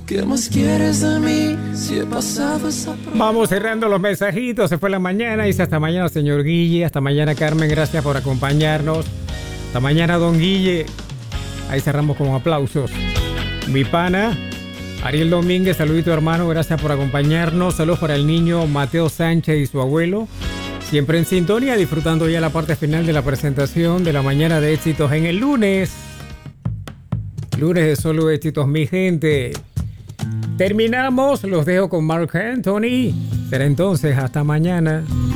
¿Qué más quieres de mí si he pasado esa prueba? Vamos cerrando los mensajitos. Se fue la mañana. Dice hasta mañana, señor Guille. Hasta mañana, Carmen. Gracias por acompañarnos. Hasta mañana, don Guille. Ahí cerramos con aplausos. Mi pana, Ariel Domínguez. Saludito, hermano. Gracias por acompañarnos. Saludos para el niño Mateo Sánchez y su abuelo. Siempre en sintonía, disfrutando ya la parte final de la presentación de la mañana de éxitos en el lunes. Lunes de solo éxitos, mi gente. Terminamos, los dejo con Marc Anthony. Será entonces hasta mañana.